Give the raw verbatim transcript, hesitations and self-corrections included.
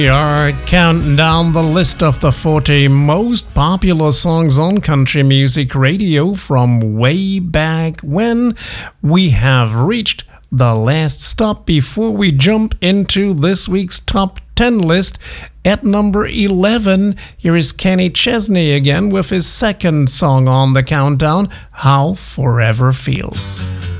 We are counting down the list of the forty most popular songs on country music radio from way back when. We have reached the last stop before we jump into this week's top ten list. At number eleven, here is Kenny Chesney again with his second song on the countdown, How Forever Feels.